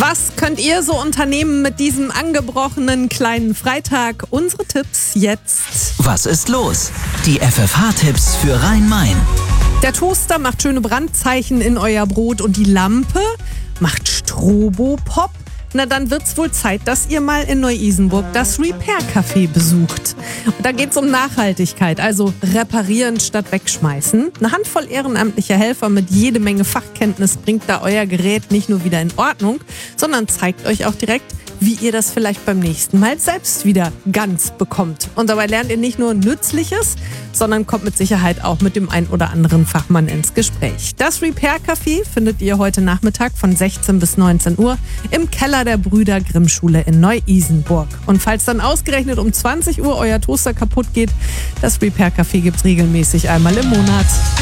Was könnt ihr so unternehmen mit diesem angebrochenen kleinen Freitag? Unsere Tipps jetzt. Was ist los? Die FFH-Tipps für Rhein-Main. Der Toaster macht schöne Brandzeichen in euer Brot und die Lampe macht Strobopop. Na, dann wird's wohl Zeit, dass ihr mal in Neu-Isenburg das Repair-Café besucht. Und da geht's um Nachhaltigkeit, also reparieren statt wegschmeißen. Eine Handvoll ehrenamtlicher Helfer mit jede Menge Fachkenntnis bringt da euer Gerät nicht nur wieder in Ordnung, sondern zeigt euch auch direkt, wie ihr das vielleicht beim nächsten Mal selbst wieder ganz bekommt. Und dabei lernt ihr nicht nur Nützliches, sondern kommt mit Sicherheit auch mit dem ein oder anderen Fachmann ins Gespräch. Das Repair-Café findet ihr heute Nachmittag von 16 bis 19 Uhr im Keller der Brüder Grimm Schule in Neu-Isenburg. Und falls dann ausgerechnet um 20 Uhr euer Toaster kaputt geht, das Repair-Café gibt's regelmäßig einmal im Monat.